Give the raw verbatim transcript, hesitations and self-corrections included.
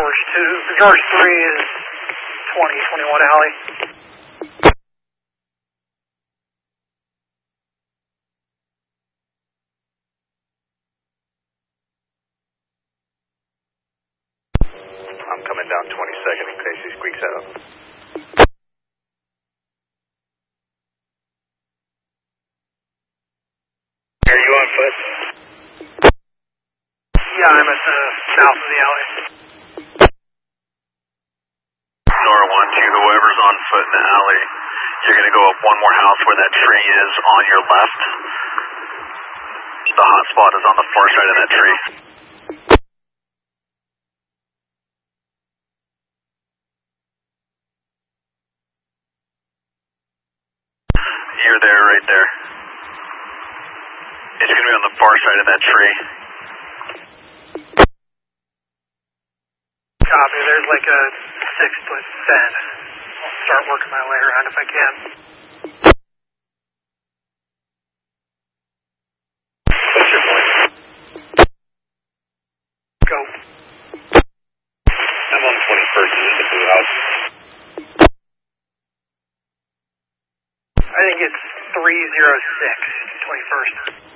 George two, George three is twenty twenty-one alley. I'm coming down twenty-second in case he squeaks out. Are you on foot? Yeah, I'm at the south of the alley. Nora one two, whoever's on foot in the alley, you're going to go up one more house where that tree is on your left. The hot spot is on the far side of that tree. You're there, right there. It's going to be on the far side of that tree. Copy, there's like a six foot bed. I'll start working my way around if I can. What's your point? Go. I'm on twenty-first, is this a blue house? I think it's three zero six, twenty-first.